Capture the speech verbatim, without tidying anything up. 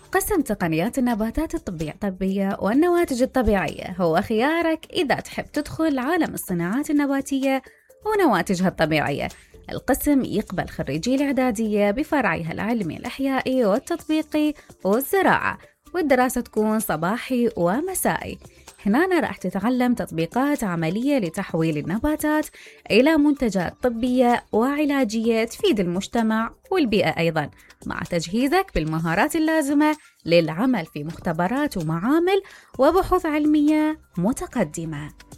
قسم تقنيات النباتات الطبية والنواتج الطبيعية هو خيارك إذا تحب تدخل عالم الصناعات النباتية ونواتجها الطبيعية. القسم يقبل خريجي الإعدادية بفرعها العلمي الأحيائي والتطبيقي والزراعة، والدراسة تكون صباحي ومسائي. هنا راح تتعلم تطبيقات عملية لتحويل النباتات إلى منتجات طبية وعلاجية تفيد المجتمع والبيئة أيضاً، مع تجهيزك بالمهارات اللازمة للعمل في مختبرات ومعامل وبحوث علمية متقدمة.